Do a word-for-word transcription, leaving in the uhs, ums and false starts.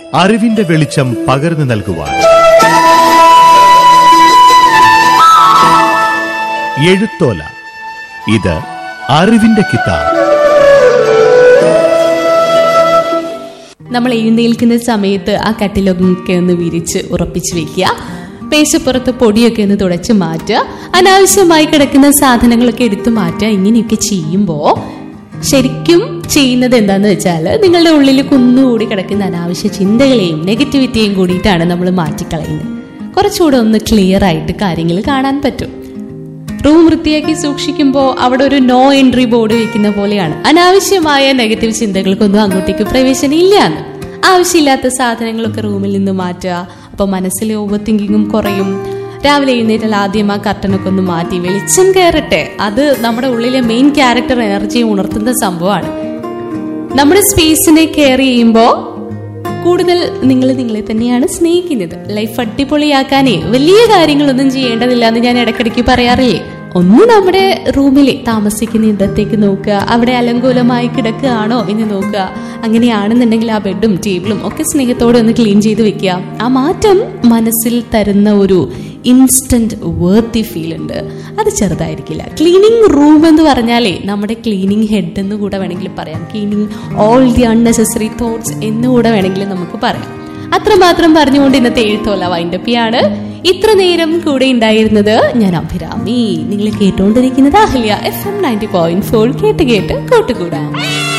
അറിവിന്റെ വെളിച്ചം പകർന്നു നൽകുവാൻ. എഴുത്തോല, ഇത് അറിവിന്റെ കിതാബ്. നമ്മൾ എഴുന്നേൽക്കുന്ന സമയത്ത് ആ കട്ടിലൊക്കെ ഒന്ന് വിരിച്ച് ഉറപ്പിച്ചു വെക്കുക. പേശപ്പുറത്ത് പൊടിയൊക്കെ ഒന്ന് തുടച്ച് മാറ്റുക. അനാവശ്യമായി കിടക്കുന്ന സാധനങ്ങളൊക്കെ എടുത്തു മാറ്റുക. ഇങ്ങനെയൊക്കെ ചെയ്യുമ്പോൾ ശരിക്കും ചെയ്യുന്നത് എന്താന്ന് വെച്ചാൽ നിങ്ങളുടെ ഉള്ളിൽ കുന്നുകൂടി കിടക്കുന്ന അനാവശ്യ ചിന്തകളെയും നെഗറ്റിവിറ്റിയെയും കൂടിയിട്ടാണ് നമ്മൾ മാറ്റിക്കളയുന്നത്. കുറച്ചുകൂടെ ഒന്ന് ക്ലിയർ ആയിട്ട് കാര്യങ്ങൾ കാണാൻ പറ്റും. റൂം വൃത്തിയാക്കി സൂക്ഷിക്കുമ്പോൾ അവിടെ ഒരു നോ എൻട്രി ബോർഡ് വെക്കുന്ന പോലെയാണ്. അനാവശ്യമായ നെഗറ്റീവ് ചിന്തകൾക്കൊന്നും അങ്ങോട്ടേക്ക് പ്രവേശനം ഇല്ലാന്ന്. ആവശ്യമില്ലാത്ത സാധനങ്ങളൊക്കെ റൂമിൽ നിന്ന് മാറ്റുക. അപ്പൊ മനസ്സിലെ ഓവർ തിങ്കിങ്ങും കുറയും. രാവിലെ എഴുന്നേറ്റാൽ ആദ്യം ആ കർട്ടനൊക്കെ ഒന്ന് മാറ്റി വെളിച്ചം കയറട്ടെ. അത് നമ്മുടെ ഉള്ളിലെ മെയിൻ ക്യാരക്ടർ എനർജിയെ ഉണർത്തുന്ന സംഭവമാണ്. നമ്മുടെ സ്പേസിനെ കെയർ ചെയ്യുമ്പോൾ കൂടുതൽ നിങ്ങൾ നിങ്ങളെ തന്നെയാണ് സ്നേഹിക്കുന്നത്. ലൈഫ് അടിപൊളിയാക്കാനേ വലിയ കാര്യങ്ങളൊന്നും ചെയ്യേണ്ടതില്ല എന്ന് ഞാൻ ഇടയ്ക്കിടയ്ക്ക് പറയാറില്ലേ. ഒന്ന് നമ്മുടെ റൂമിലെ താമസിക്കുന്ന ഇടത്തേക്ക് നോക്കുക. അവിടെ അലങ്കോലമായി കിടക്കുകയാണോ എന്ന് നോക്കുക. അങ്ങനെയാണെന്നുണ്ടെങ്കിൽ ആ ബെഡും ടേബിളും ഒക്കെ സ്നേഹത്തോടെ ഒന്ന് ക്ലീൻ ചെയ്ത് വെക്കുക. ആ മാറ്റം മനസ്സിൽ തരുന്ന ഒരു ഇൻസ്റ്റന്റ് വേർത്തി ഫീൽ ഉണ്ട്. അത് ചെറുതായിരിക്കില്ല. ക്ലീനിങ് റൂം എന്ന് പറഞ്ഞാലേ നമ്മുടെ ക്ലീനിങ് ഹെഡ് എന്ന് കൂടെ വേണമെങ്കിൽ പറയാം. Cleaning all the unnecessary thoughts എന്നുകൂടെ വേണമെങ്കിൽ നമുക്ക് പറയാം. അത്രമാത്രം പറഞ്ഞുകൊണ്ട് ഇന്നത്തെ എഴുത്തോല വൈൻഡപ്പിയാണ്. ഇത്ര നേരം കൂടെ ഉണ്ടായിരുന്നത് ഞാൻ അഭിരാമി. നിങ്ങൾ കേട്ടുകൊണ്ടിരിക്കുന്നത് Ahalya F M ninety point four. കേട്ട് കേട്ട് കൂട്ടുകൂടാം.